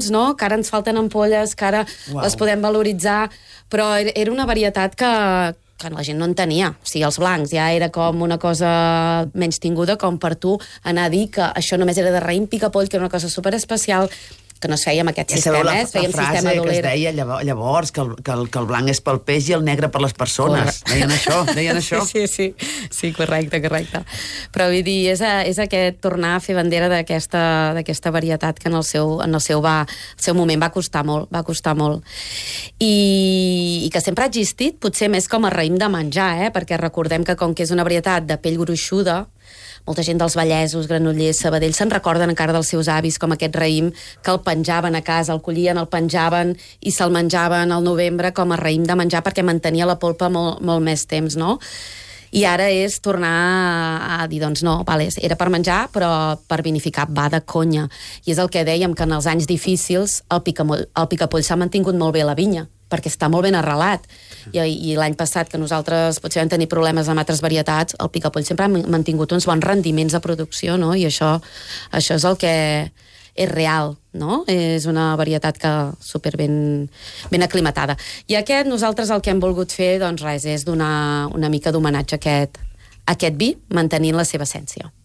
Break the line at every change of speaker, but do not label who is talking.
bons, no? Que ara ens falten ampolles, que ara les podem valoritzar, però era una varietat que la gent no en tenia. O sigui, els blancs ja era com una cosa menys tinguda, com per tu anar a dir que això només era de raïm picapoll, que era una cosa superespecial, que no es feia amb aquest sistema, fèiem sistema
que
d'olera.
es deia llavors que el blanc és pel peix i el negre per les persones. Deien això.
Sí, correcte. Però vull dir, és aquest tornar a fer bandera d'aquesta varietat que en el seu moment va costar molt. I que sempre ha existit, potser més com a raïm de menjar, perquè recordem que com que és una varietat de pell gruixuda, molta gent dels Vallesos, Granollers, Sabadell se'n recorden encara dels seus avis com aquest raïm que el penjaven a casa, el collien, el penjaven i se'l menjaven al novembre com a raïm de menjar perquè mantenia la polpa molt més temps, no? I ara és tornar a dir, doncs no, era per menjar, però per vinificar va de conya. I és el que dèiem, que en els anys difícils el picapoll s'ha mantingut molt bé a la vinya, perquè està molt ben arrelat. I l'any passat, que nosaltres potser vam tenir problemes amb altres varietats, el picapoll sempre ha mantingut uns bons rendiments de producció, no? I això és el que és real, no? És una varietat que super ben aclimatada. I nosaltres el que hem volgut fer, doncs res, és donar una mica d'homenatge a aquest vi, mantenint la seva essència.